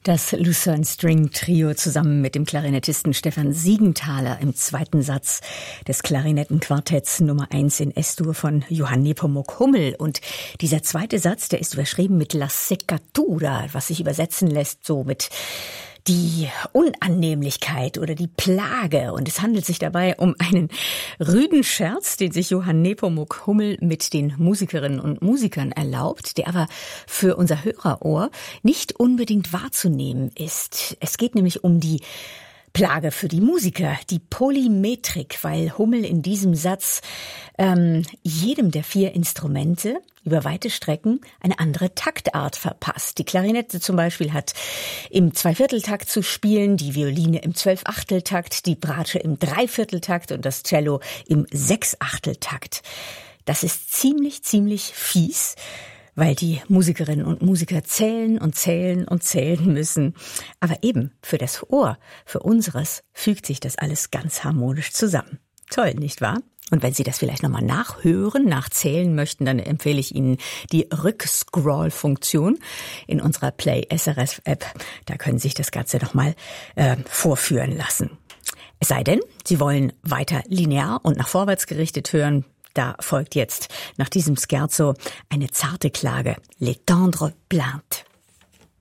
Das Lucerne String Trio zusammen mit dem Klarinettisten Stefan Siegenthaler im zweiten Satz des Klarinettenquartetts Nummer 1 in S-Dur von Johann Nepomuk Hummel. Und dieser zweite Satz, der ist überschrieben mit La Seccatura, was sich übersetzen lässt so mit die Unannehmlichkeit oder die Plage. Und es handelt sich dabei um einen rüden Scherz, den sich Johann Nepomuk Hummel mit den Musikerinnen und Musikern erlaubt, der aber für unser Hörerohr nicht unbedingt wahrzunehmen ist. Es geht nämlich um die Plage für die Musiker, die Polymetrik, weil Hummel in diesem Satz jedem der 4 Instrumente über weite Strecken eine andere Taktart verpasst. Die Klarinette zum Beispiel hat im 2/4-Takt zu spielen, die Violine im 12/8-Takt, die Bratsche im 3/4-Takt und das Cello im 6/8-Takt. Das ist ziemlich fies, weil die Musikerinnen und Musiker zählen und zählen und zählen müssen. Aber eben für das Ohr, für unseres, fügt sich das alles ganz harmonisch zusammen. Toll, nicht wahr? Und wenn Sie das vielleicht nochmal nachhören, nachzählen möchten, dann empfehle ich Ihnen die Rückscroll-Funktion in unserer Play-SRS-App. Da können Sie sich das Ganze nochmal vorführen lassen. Es sei denn, Sie wollen weiter linear und nach vorwärts gerichtet hören. Da folgt jetzt nach diesem Scherzo eine zarte Klage, Les Tendres Plaintes.